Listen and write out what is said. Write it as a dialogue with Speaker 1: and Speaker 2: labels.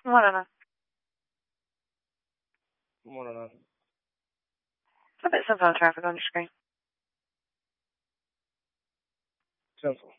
Speaker 1: What on?
Speaker 2: What on?
Speaker 1: A bit some phone traffic on your screen.
Speaker 2: Simple.